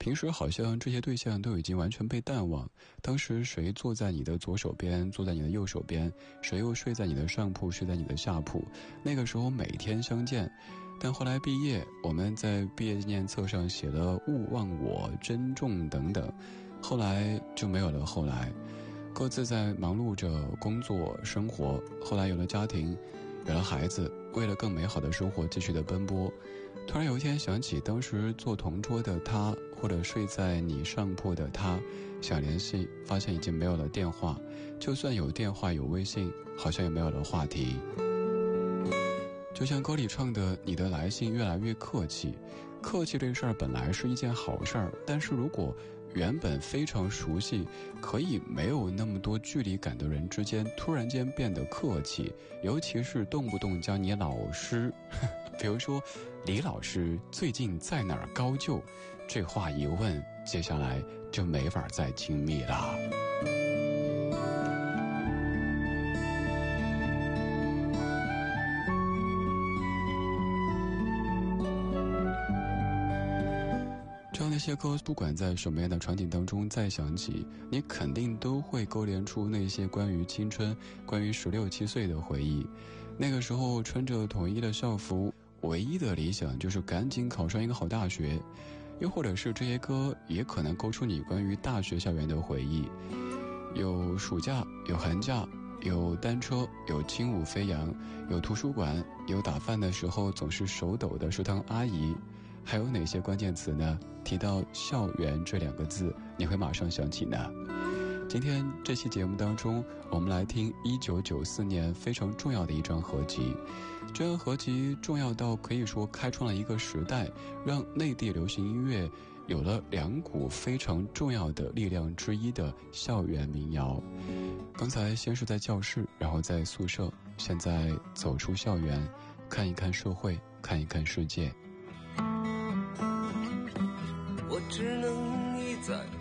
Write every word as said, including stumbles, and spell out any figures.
平时好像这些对象都已经完全被淡忘。当时谁坐在你的左手边，坐在你的右手边，谁又睡在你的上铺，睡在你的下铺，那个时候每天相见。但后来毕业，我们在毕业纪念册上写了勿忘我、珍重等等，后来就没有了后来，各自在忙碌着工作生活，后来有了家庭，有了孩子，为了更美好的生活继续的奔波。突然有一天想起当时坐同桌的他，或者睡在你上铺的他，想联系，发现已经没有了电话，就算有电话有微信，好像也没有了话题。就像歌里唱的，你的来信越来越客气。客气这事儿本来是一件好事儿，但是如果原本非常熟悉，可以没有那么多距离感的人之间突然间变得客气，尤其是动不动叫你老师，比如说李老师最近在哪儿高就，这话一问，接下来就没法再亲密了。这些歌不管在什么样的场景当中再响起，你肯定都会勾连出那些关于青春，关于十六七岁的回忆。那个时候穿着统一的校服，唯一的理想就是赶紧考上一个好大学。又或者是这些歌也可能勾出你关于大学校园的回忆，有暑假，有寒假，有单车，有轻舞飞扬，有图书馆，有打饭的时候总是手抖的食堂阿姨。还有哪些关键词呢？提到校园这两个字，你会马上想起呢？今天这期节目当中，我们来听一九九四年非常重要的一张合集。这张合集重要到可以说开创了一个时代，让内地流行音乐有了两股非常重要的力量之一的校园民谣。刚才先是在教室，然后在宿舍，现在走出校园，看一看社会，看一看世界。 我只能一再